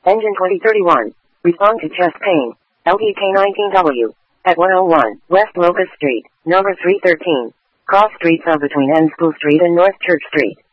Engine 2031. Respond to chest pain. LPK19W. At 101 West Locust Street, number 313. Cross streets of between N School Street and North Church Street.